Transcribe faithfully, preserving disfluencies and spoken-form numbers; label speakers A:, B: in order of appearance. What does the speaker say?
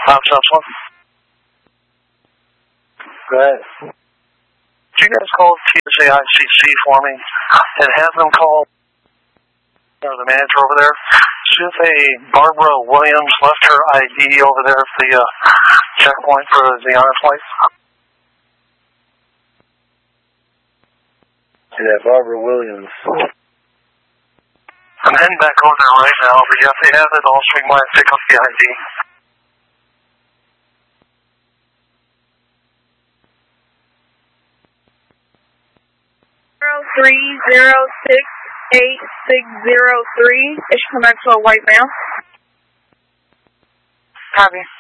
A: Five stops one.
B: Go ahead.
A: Could you guys call T S A I C C for me and have them call you know, the manager over there? See if a Barbara Williams left her I D over there at the uh, checkpoint for the honor flight.
B: Yeah, Barbara Williams.
A: I'm heading back over there right now, but yeah, if they have it, I'll swing by and pick up the I D.
C: Zero three zero six eight six zero three. It should come back to a white male.
D: Copy.